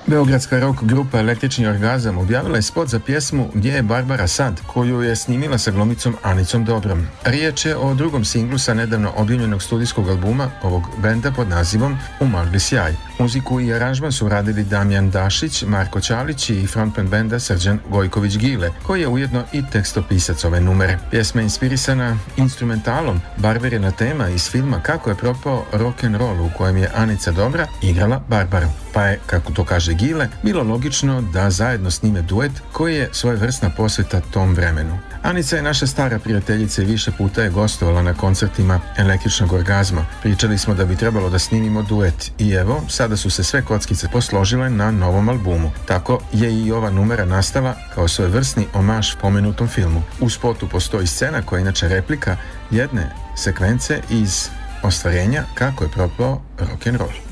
Beogradska rock grupa Električni orgazam objavila je spot za pjesmu Gdje je Barbara sad, koju je snimila sa glumicom Anicom Dobrom. Riječ je o drugom singlu sa nedavno objavljenog studijskog albuma ovog benda pod nazivom U magli sjaj. Muziku i aranžman su radili Damjan Dašić, Marko Ćalić i frontman benda Srđan Gojković-Gile, koji je ujedno i tekstopisac ove numere. Pjesma je inspirisana instrumentalom Barbarina tema iz filma Kako je propao rock'n'roll, u kojem je Anica Dobra igrala Barbaru. Pa je, kako to kaže Gile, bilo logično da zajedno snime duet koji je svojevrsna posveta tom vremenu. Anica je naša stara prijateljica i više puta je gostovala na koncertima Električnog orgazma. Pričali smo da bi trebalo da snimimo duet i evo, sada su se sve kockice posložile na novom albumu. Tako je i ova numera nastala kao svojevrsni omaž pomenutom filmu. U spotu postoji scena koja je inače replika jedne sekvence iz ostvarenja Kako je propao rock'n'roll.